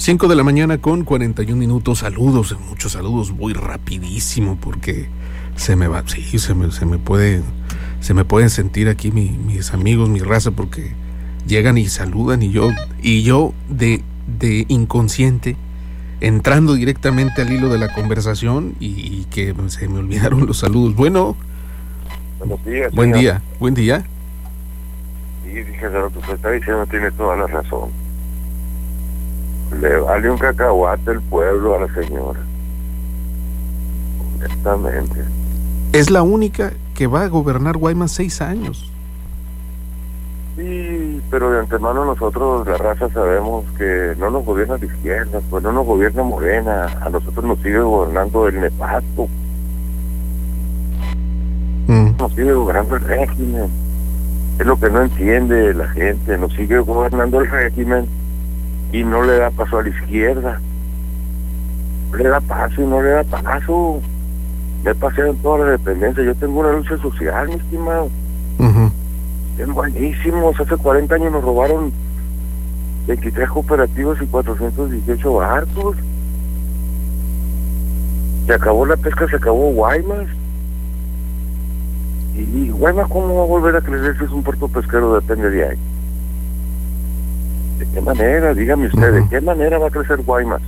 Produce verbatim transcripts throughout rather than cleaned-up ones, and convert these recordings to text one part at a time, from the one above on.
cinco de la mañana con cuarenta y un minutos. Saludos, muchos saludos. Voy rapidísimo porque se me va, sí, se me, se me puede, se me pueden sentir aquí mi, mis amigos, mi raza, porque llegan y saludan y yo, y yo de, de inconsciente, entrando directamente al hilo de la conversación y, y que se me olvidaron los saludos. Bueno, buenos días. Buen señor. día, buen día. Sí, dije, lo que usted está diciendo tiene toda la razón. Le vale un cacahuate el pueblo a la señora. Honestamente. Es la única que va a gobernar Guaymas seis años. Sí, pero de antemano nosotros, la raza, sabemos que no nos gobierna la izquierda, pues no nos gobierna Morena, a nosotros nos sigue gobernando el nefasto, Mm. nos sigue gobernando el régimen. Es lo que no entiende la gente, nos sigue gobernando el régimen y no le da paso a la izquierda. No le da paso y no le da paso. Me pasé en toda la dependencia, yo tengo una lucha social, mi estimado. Uh-huh. Es buenísimos. Hace cuarenta años nos robaron veintitrés cooperativas y cuatrocientos dieciocho barcos. Se acabó la pesca, se acabó Guaymas. Y Guaymas, ¿cómo va a volver a crecer si es un puerto pesquero? Depende de ahí. ¿De qué manera? Dígame usted, Uh-huh. ¿de qué manera va a crecer Guaymas?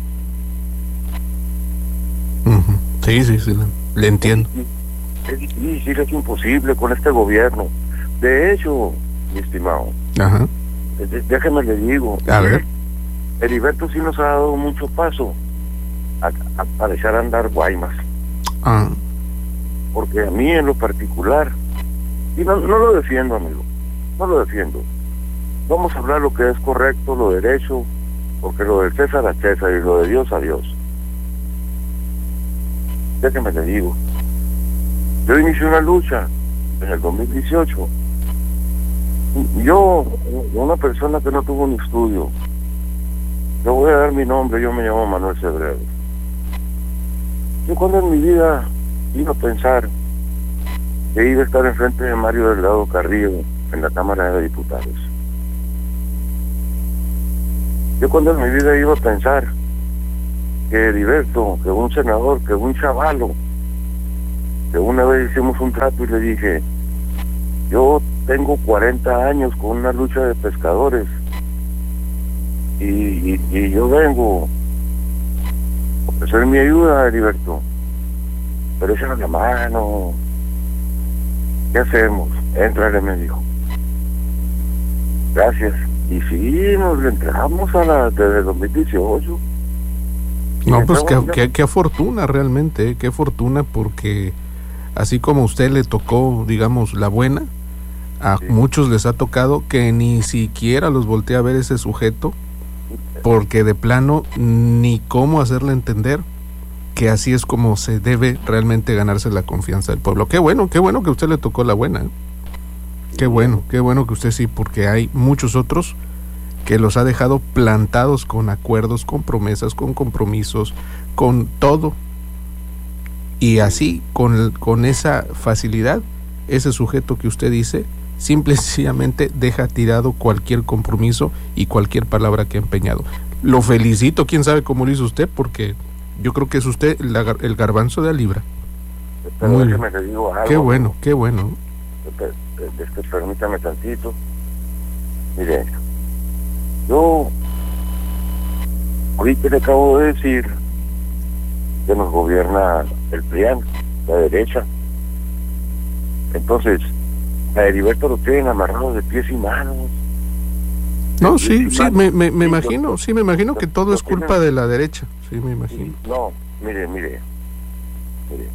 Uh-huh. Sí, sí, sí, le, le entiendo. Es difícil, es imposible con este gobierno. De hecho, mi estimado, Ajá. de- déjeme le digo, A ver. Heriberto sí nos ha dado mucho paso a, a, a echar a andar Guaymas, Ah. porque a mí en lo particular, y no, no lo defiendo, amigo, no lo defiendo. Vamos a hablar lo que es correcto, lo derecho, porque lo del César a César y lo de Dios a Dios. Déjeme le digo, yo inicié una lucha en el dos mil dieciocho. Yo, una persona que no tuvo un estudio, le voy a dar mi nombre, yo me llamo Manuel Cebreros. Yo cuando en mi vida iba a pensar que iba a estar enfrente de Mario Delgado Carrillo en la Cámara de Diputados. Yo cuando en mi vida iba a pensar que Heriberto, que un senador, que un chavalo, que una vez hicimos un trato y le dije, yo tengo cuarenta años con una lucha de pescadores y, y, y yo vengo a ofrecer mi ayuda, Heriberto, pero échame la mano. ¿Qué hacemos? Éntrale, me dijo. Gracias. Y sí, nos le entramos a la desde el dos mil dieciocho. No, pues qué, Entramos ya. qué, qué fortuna realmente, ¿eh? Qué fortuna, porque así como a usted le tocó, digamos, la buena, a Sí. muchos les ha tocado que ni siquiera los voltea a ver ese sujeto, porque de plano ni cómo hacerle entender que así es como se debe realmente ganarse la confianza del pueblo. Qué bueno, qué bueno que a usted le tocó la buena, ¿eh? Qué bueno, qué bueno que usted sí, porque hay muchos otros que los ha dejado plantados con acuerdos, con promesas, con compromisos, con todo. Y así, con, con esa facilidad, ese sujeto que usted dice, simple y sencillamente deja tirado cualquier compromiso y cualquier palabra que ha empeñado. Lo felicito, quién sabe cómo lo hizo usted, porque yo creo que es usted el, gar- el garbanzo de la libra. Pero Muy déjeme le digo algo. Qué bueno, qué bueno. Per- per- Este, permítame tantito. Mire, yo ahorita le acabo de decir que nos gobierna el P R I A N, la derecha. Entonces, a Heriberto lo tienen amarrado de pies y manos. No, De sí, pies y sí, manos. me, me, me Sí, imagino, lo- sí, me imagino lo- que todo lo es culpa tienen- de la derecha. Sí, me imagino. No, mire, mire, mire.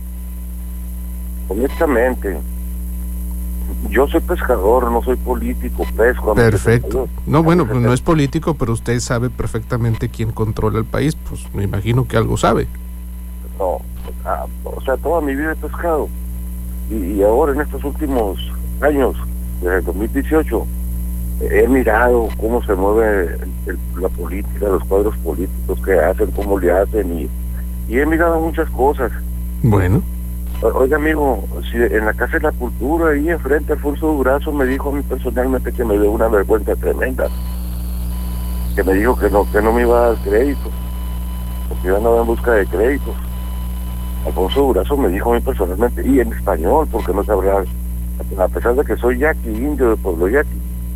Honestamente, yo soy pescador, no soy político, pesco. a mis Perfecto. setenta y dos, No, a bueno, mis pues no es setenta. político, pero usted sabe perfectamente quién controla el país, pues me imagino que algo sabe. No, ah, o sea, toda mi vida he pescado. Y, y ahora en estos últimos años, desde el dos mil dieciocho, he mirado cómo se mueve el- el- la política, los cuadros políticos, qué hacen, cómo le hacen, y, y he mirado muchas cosas. Bueno, O- Oiga, amigo, si en la Casa de la Cultura, ahí enfrente, Alfonso Durazo me dijo a mí personalmente que me dio una vergüenza tremenda. que me dijo que no, que no me iba a dar crédito, porque yo andaba en busca de créditos. Alfonso Durazo me dijo a mí personalmente, y en español, porque no sabrá, a pesar de que soy yaqui, indio de pueblo yaqui,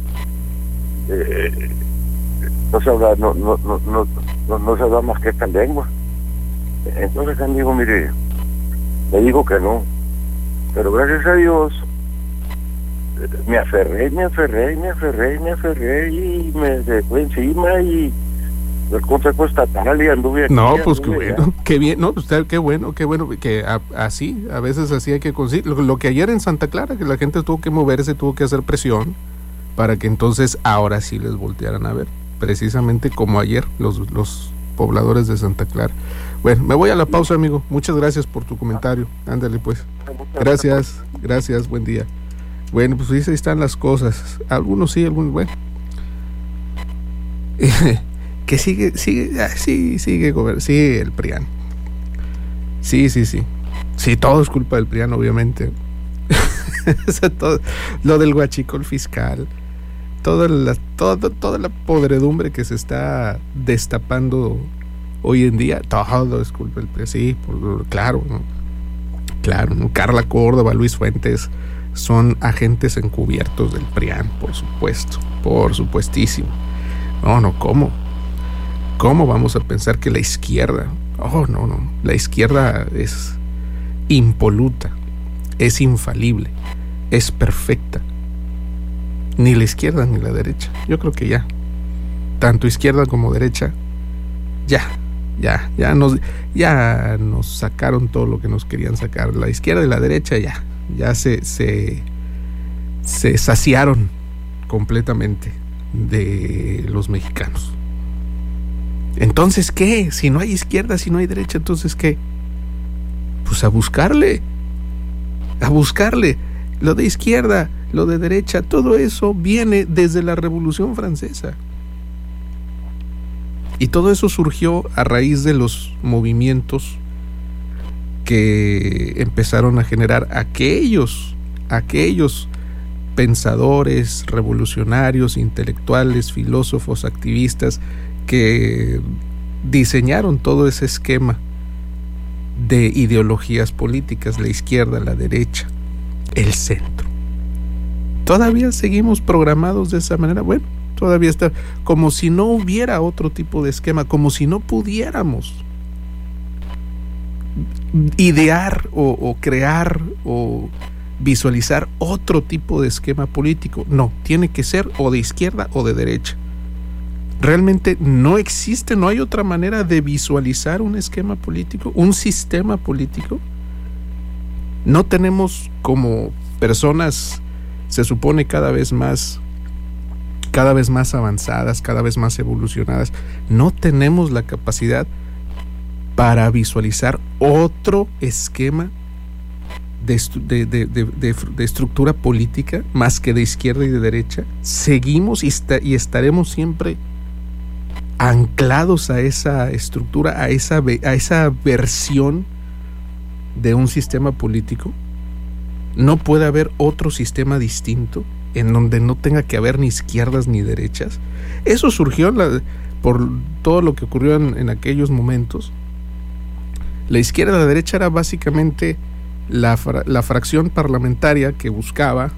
eh, no se habla, no, no, no, no, no, no se habla más que esta lengua. Entonces él me dijo, mire, le digo que no, pero gracias a Dios me aferré, me aferré, me aferré, me aferré y me dejó encima y el Consejo Estatal y anduve aquí. No, pues qué anduve bueno, qué bien, no, pues qué bueno, qué bueno, que a, así, a veces así hay que conseguir. Lo, lo que ayer en Santa Clara, que la gente tuvo que moverse, tuvo que hacer presión para que entonces ahora sí les voltearan a ver, precisamente como ayer los, los pobladores de Santa Clara. Bueno, me voy a la pausa, amigo. Muchas gracias por tu comentario. Ándale, pues. Gracias, gracias, buen día. Bueno, pues ahí están las cosas. Algunos sí, algunos, bueno. Que sigue, sigue, ah, sí, sigue, sí, el PRIAN. Sí, sí, sí. Sí, todo es culpa del PRIAN, obviamente. O sea, todo, lo del huachicol fiscal, toda la, toda, toda la podredumbre que se está destapando hoy en día, todo es culpa del PRIAN. Sí, por, claro, ¿no? Claro, ¿no? Carla Córdoba, Luis Fuentes son agentes encubiertos del PRIAN, por supuesto, por supuestísimo. No, no, ¿cómo? ¿Cómo vamos a pensar que la izquierda, oh, no, no, la izquierda es impoluta, es infalible, es perfecta? Ni la izquierda ni la derecha. Yo creo que ya, tanto izquierda como derecha, ya, ya, ya nos, ya nos sacaron todo lo que nos querían sacar. La izquierda y la derecha ya, ya se, se, se saciaron completamente de los mexicanos. Entonces, ¿qué? Si no hay izquierda, si no hay derecha, entonces ¿qué? Pues a buscarle, a buscarle. Lo de izquierda, lo de derecha, todo eso viene desde la Revolución Francesa. Y todo eso surgió a raíz de los movimientos que empezaron a generar aquellos, aquellos pensadores, revolucionarios, intelectuales, filósofos, activistas, que diseñaron todo ese esquema de ideologías políticas, la izquierda, la derecha, el centro. Todavía seguimos programados de esa manera. Bueno, todavía está como si no hubiera otro tipo de esquema, como si no pudiéramos idear o, o crear o visualizar otro tipo de esquema político. No, tiene que ser o de izquierda o de derecha. Realmente no existe, no hay otra manera de visualizar un esquema político, un sistema político. No tenemos, como personas, se supone cada vez más, cada vez más avanzadas, cada vez más evolucionadas, no tenemos la capacidad para visualizar otro esquema de, de, de, de, de, de estructura política más que de izquierda y de derecha. Seguimos y, está, y estaremos siempre anclados a esa estructura, a esa, a esa versión de un sistema político. No puede haber otro sistema distinto en donde no tenga que haber ni izquierdas ni derechas. Eso surgió la, por todo lo que ocurrió en, en aquellos momentos. La izquierda y la derecha era básicamente la, la fracción parlamentaria que buscaba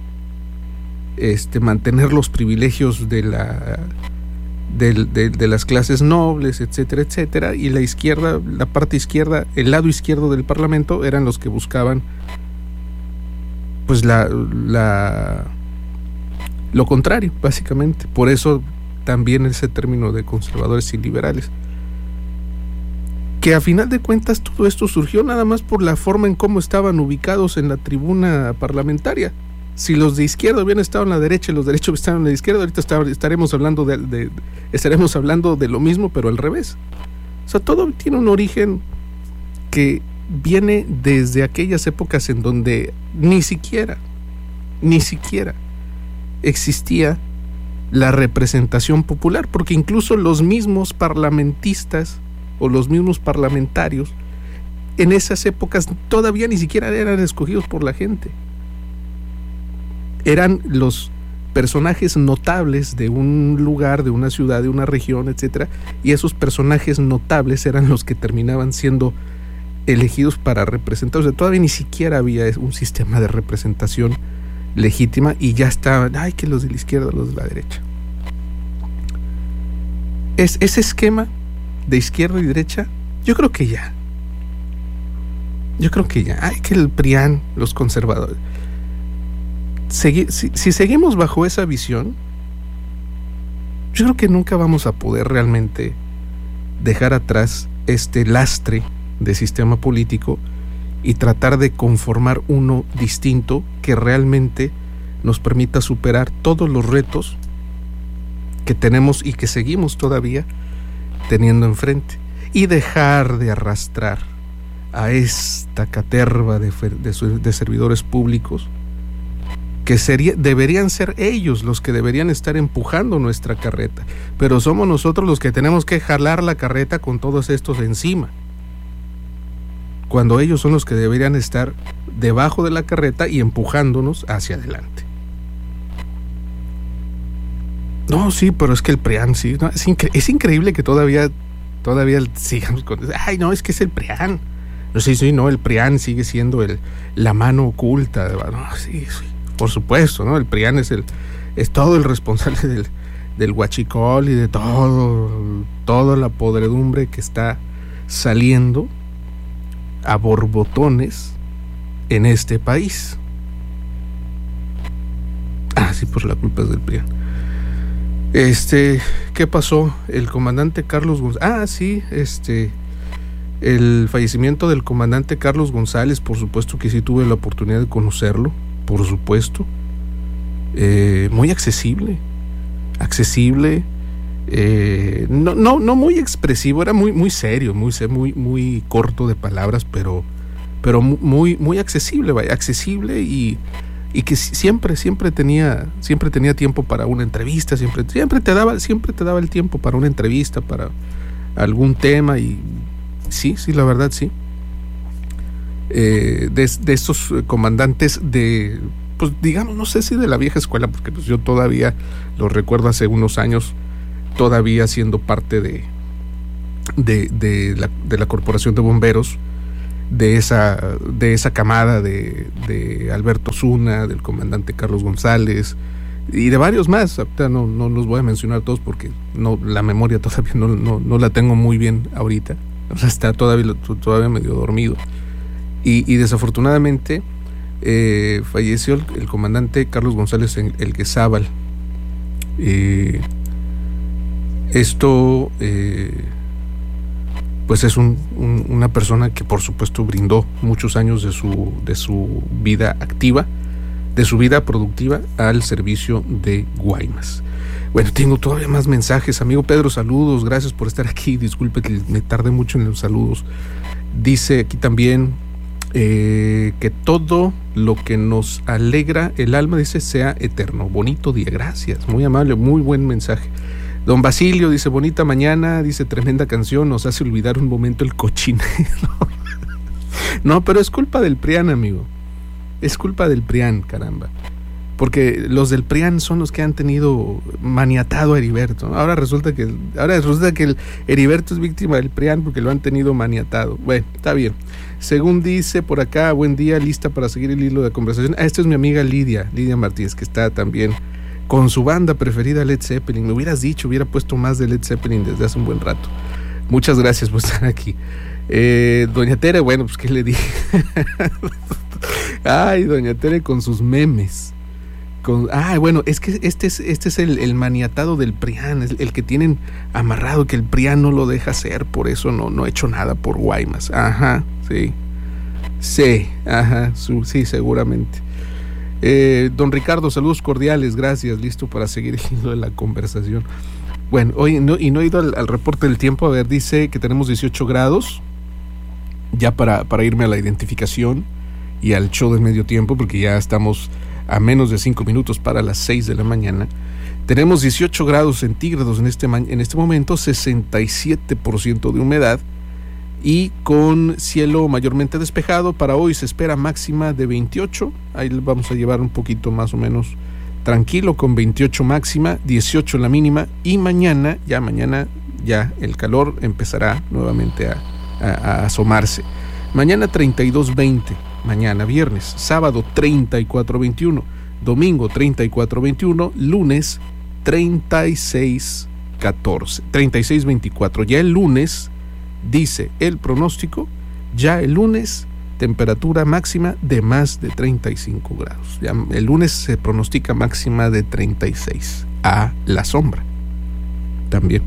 este, mantener los privilegios de la De, de, de las clases nobles, etcétera, etcétera, y la izquierda, la parte izquierda, el lado izquierdo del parlamento eran los que buscaban pues la, la lo contrario, básicamente. Por eso también ese término de conservadores y liberales, que a final de cuentas todo esto surgió nada más por la forma en cómo estaban ubicados en la tribuna parlamentaria. Si los de izquierda hubieran estado en la derecha y los derechos estaban en la izquierda, ahorita estaremos hablando de, de, estaremos hablando de lo mismo, pero al revés. O sea, todo tiene un origen que viene desde aquellas épocas en donde ni siquiera, ni siquiera existía la representación popular, porque incluso los mismos parlamentistas o los mismos parlamentarios en esas épocas todavía ni siquiera eran escogidos por la gente. Eran los personajes notables de un lugar, de una ciudad, de una región, etcétera, y esos personajes notables eran los que terminaban siendo elegidos para representar. O sea, todavía ni siquiera había un sistema de representación legítima y ya estaban, ay, que los de la izquierda, los de la derecha. Es, ese esquema de izquierda y derecha, yo creo que ya. Yo creo que ya. Ay, que el P R I A N, los conservadores. Segui- si, si seguimos bajo esa visión, yo creo que nunca vamos a poder realmente dejar atrás este lastre de sistema político y tratar de conformar uno distinto que realmente nos permita superar todos los retos que tenemos y que seguimos todavía teniendo enfrente, y dejar de arrastrar a esta caterva de, de, de servidores públicos que sería, deberían ser ellos los que deberían estar empujando nuestra carreta, pero somos nosotros los que tenemos que jalar la carreta con todos estos encima, cuando ellos son los que deberían estar debajo de la carreta y empujándonos hacia adelante. No, sí, pero es que el P R I A N, sí, no, es, incre- es increíble que todavía todavía sigamos con, ay, no, es que es el P R I A N. No, sí, sí, no, el P R I A N sigue siendo el, la mano oculta. No, sí, sí, por supuesto, ¿no? El P R I A N es el es todo el responsable del, del huachicol y de todo, toda la podredumbre que está saliendo a borbotones en este país. Ah, sí, pues la culpa es del P R I A N. Este, ¿qué pasó? El comandante Carlos González. Ah, sí, este, el fallecimiento del comandante Carlos González, por supuesto que sí tuve la oportunidad de conocerlo, por supuesto. Eh, muy accesible, accesible, eh, no, no, no muy expresivo, era muy, muy serio, muy, muy, muy corto de palabras, pero, pero muy, muy accesible, vaya, accesible y y que siempre siempre tenía siempre tenía tiempo para una entrevista, siempre siempre te daba siempre te daba el tiempo para una entrevista, para algún tema, y sí sí la verdad sí eh, de, de estos comandantes de, pues digamos, no sé si de la vieja escuela, porque pues yo todavía lo recuerdo hace unos años todavía siendo parte de de, de, la, de la corporación de bomberos, de esa de esa camada de, de Alberto Zuna, del comandante Carlos González y de varios más. Ahorita no, no los voy a mencionar todos porque no, la memoria todavía no, no, no la tengo muy bien ahorita, o sea, está todavía, todavía medio dormido y, y desafortunadamente eh, falleció el, el comandante Carlos González en el Quesábal. Eh, esto eh, pues es un, un, una persona que por supuesto brindó muchos años de su, de su vida activa, de su vida productiva al servicio de Guaymas. Bueno, tengo todavía más mensajes. Amigo Pedro, saludos, gracias por estar aquí. Disculpe que me tardé mucho en los saludos. Dice aquí también eh, que todo lo que nos alegra el alma, dice, sea eterno. Bonito día, gracias, muy amable, muy buen mensaje. Don Basilio dice, bonita mañana, dice, tremenda canción, nos hace olvidar un momento el cochinero. No, pero es culpa del P R I A N, amigo. Es culpa del P R I A N, caramba. Porque los del P R I A N son los que han tenido maniatado a Heriberto. Ahora resulta que ahora resulta que el Heriberto es víctima del P R I A N porque lo han tenido maniatado. Bueno, está bien. Según dice por acá, buen día, lista para seguir el hilo de conversación. Ah, esta es mi amiga Lidia, Lidia Martínez, que está también con su banda preferida, Led Zeppelin. Me hubieras dicho, hubiera puesto más de Led Zeppelin desde hace un buen rato. Muchas gracias por estar aquí. Eh, doña Tere, bueno, pues qué le dije. Ay, doña Tere con sus memes. Con, ah, bueno, es que este es, este es el, el maniatado del P R I A N, el, el que tienen amarrado, que el P R I A N no lo deja hacer, por eso no, no ha hecho nada por Guaymas. Ajá, sí. Sí, ajá, su, sí, seguramente. Eh, don Ricardo, saludos cordiales, gracias, listo para seguir yendo en la conversación. Bueno, hoy no, y no he ido al, al reporte del tiempo. A ver, dice que tenemos dieciocho grados, ya para, para irme a la identificación y al show de medio tiempo, porque ya estamos a menos de cinco minutos para las seis de la mañana. Tenemos dieciocho grados centígrados en este, en este momento, sesenta y siete por ciento de humedad y con cielo mayormente despejado. Para hoy se espera máxima de veintiocho, ahí vamos a llevar un poquito más o menos tranquilo con veintiocho máxima, dieciocho la mínima, y mañana, ya mañana, ya el calor empezará nuevamente a, a, a asomarse. Mañana treinta y dos veinte, mañana viernes, sábado treinta y cuatro veintiuno, domingo treinta y cuatro veintiuno, lunes treinta y seis catorce, treinta y seis veinticuatro. Ya el lunes, dice el pronóstico, ya el lunes temperatura máxima de más de treinta y cinco grados. Ya el lunes se pronostica máxima de treinta y seis a la sombra. También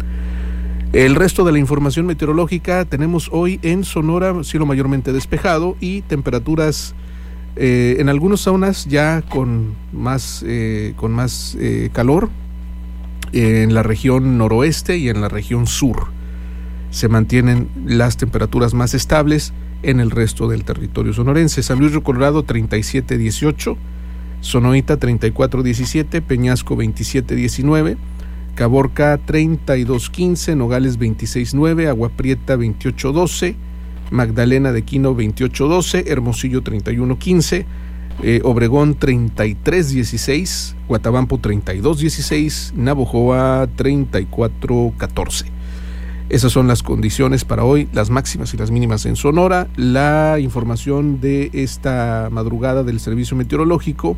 el resto de la información meteorológica tenemos hoy en Sonora cielo mayormente despejado y temperaturas eh, en algunas zonas ya con más eh, con más eh, calor eh, en la región noroeste y en la región sur. Se mantienen las temperaturas más estables en el resto del territorio sonorense. San Luis Río Colorado treinta y siete dieciocho, Sonoita treinta y cuatro diecisiete, Peñasco veintisiete diecinueve, Caborca treinta y dos quince, Nogales veintiséis nueve, Agua Prieta veintiocho doce, Magdalena de Quino veintiocho doce, Hermosillo treinta y uno quince, eh, Obregón treinta y tres dieciséis, Guatabampo treinta y dos dieciséis, Navojoa treinta y cuatro catorce. Esas son las condiciones para hoy, las máximas y las mínimas en Sonora. La información de esta madrugada del Servicio Meteorológico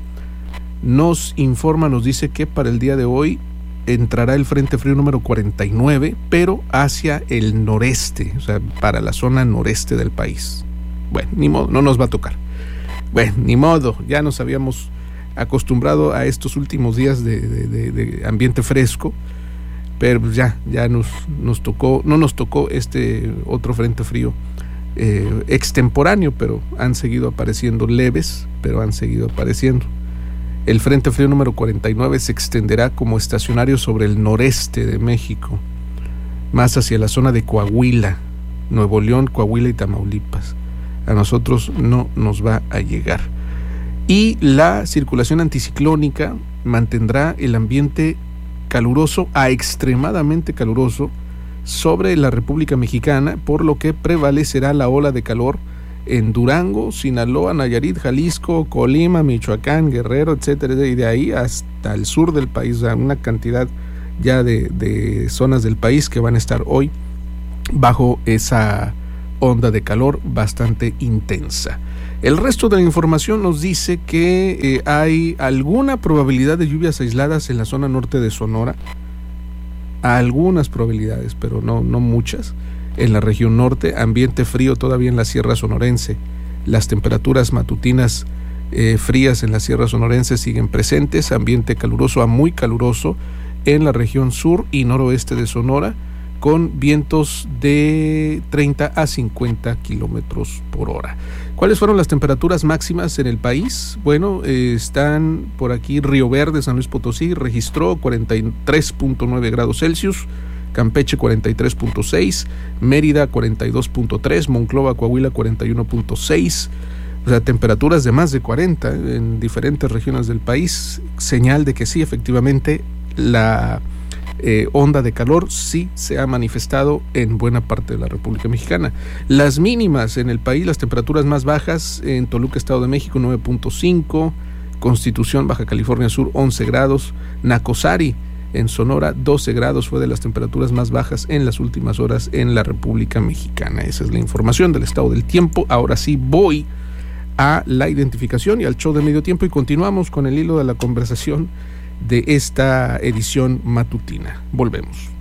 nos informa, nos dice que para el día de hoy entrará el Frente Frío número cuarenta y nueve, pero hacia el noreste, o sea, para la zona noreste del país. Bueno, ni modo, no nos va a tocar. Bueno, ni modo, ya nos habíamos acostumbrado a estos últimos días de, de, de, de ambiente fresco, pero pues ya, ya nos, nos tocó, no nos tocó este otro frente frío eh, extemporáneo, pero han seguido apareciendo leves, pero han seguido apareciendo. El Frente Frío número cuarenta y nueve se extenderá como estacionario sobre el noreste de México, más hacia la zona de Coahuila, Nuevo León, Coahuila y Tamaulipas. A nosotros no nos va a llegar. Y la circulación anticiclónica mantendrá el ambiente caluroso a extremadamente caluroso sobre la República Mexicana, por lo que prevalecerá la ola de calor en Durango, Sinaloa, Nayarit, Jalisco, Colima, Michoacán, Guerrero, etcétera, y de ahí hasta el sur del país, o sea, una cantidad ya de, de zonas del país que van a estar hoy bajo esa onda de calor bastante intensa. El resto de la información nos dice que eh, hay alguna probabilidad de lluvias aisladas en la zona norte de Sonora, algunas probabilidades, pero no, no muchas. En la región norte, ambiente frío todavía en la Sierra Sonorense. Las temperaturas matutinas eh, frías en la Sierra Sonorense siguen presentes, ambiente caluroso a muy caluroso en la región sur y noroeste de Sonora, con vientos de treinta a cincuenta kilómetros por hora. ¿Cuáles fueron las temperaturas máximas en el país? Bueno, eh, están por aquí. Río Verde, San Luis Potosí, registró cuarenta y tres punto nueve grados Celsius, Campeche cuarenta y tres punto seis, Mérida cuarenta y dos punto tres, Monclova, Coahuila cuarenta y uno punto seis, o sea, temperaturas de más de cuarenta en diferentes regiones del país, señal de que sí, efectivamente, la Eh, onda de calor sí se ha manifestado en buena parte de la República Mexicana. Las mínimas en el país, las temperaturas más bajas en Toluca, Estado de México, nueve punto cinco, Constitución, Baja California Sur, once grados, Nacosari, en Sonora, doce grados, fue de las temperaturas más bajas en las últimas horas en la República Mexicana. Esa es la información del estado del tiempo. Ahora sí voy a la identificación y al show de medio tiempo y continuamos con el hilo de la conversación de esta edición matutina. Volvemos.